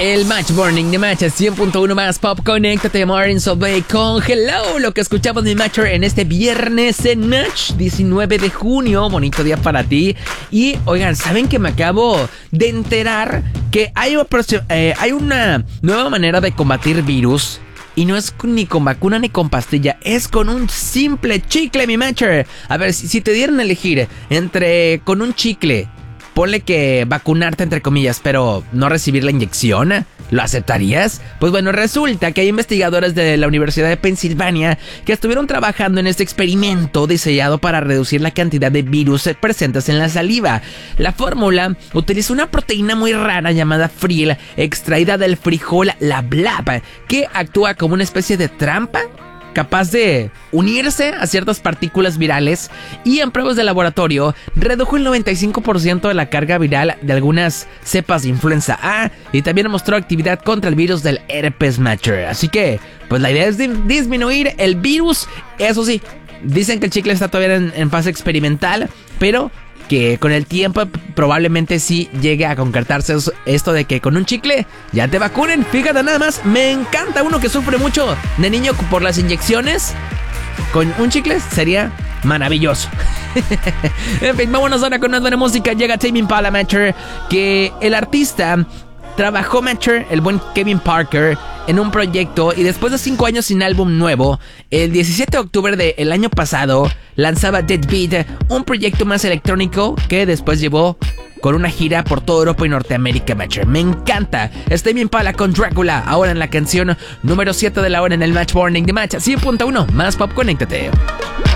El Match Morning de Match 100.1 más Pop. Conéctate, Martin Solveig con Hello. Lo que escuchamos de Matcher en este viernes en Match 19 de junio. Bonito día para ti. Y oigan, ¿saben que me acabo de enterar que hay una nueva manera de combatir virus? Y no es ni con vacuna ni con pastilla, es con un simple chicle, mi Matcher. A ver, si te dieran a elegir entre con un chicle, ponle que vacunarte entre comillas, pero no recibir la inyección, ¿lo aceptarías? Pues bueno, resulta que hay investigadores de la Universidad de Pensilvania que estuvieron trabajando en este experimento diseñado para reducir la cantidad de virus presentes en la saliva. La fórmula utiliza una proteína muy rara llamada fril, extraída del frijol la blab, que actúa como una especie de trampa capaz de unirse a ciertas partículas virales, y en pruebas de laboratorio redujo el 95% de la carga viral de algunas cepas de influenza A y también mostró actividad contra el virus del herpes Matcher. Así que, pues la idea es disminuir el virus. Eso sí, dicen que el chicle está todavía en fase experimental, pero que con el tiempo probablemente sí llegue a concretarse esto de que con un chicle ya te vacunen. Fíjate nada más, me encanta uno que sufre mucho de niño por las inyecciones. Con un chicle sería maravilloso. En fin, vámonos ahora con una buena música. Llega Tame Impala, Matcher, que el artista trabajó, Matcher, el buen Kevin Parker, en un proyecto, y después de 5 años sin álbum nuevo, el 17 de octubre del año pasado lanzaba Deadbeat, un proyecto más electrónico que después llevó con una gira por toda Europa y Norteamérica, Matcher. Me encanta. Tame Impala con Drácula, ahora en la canción número 7 de la hora en el Match Morning de Match 100.1 más Pop. Conéctate.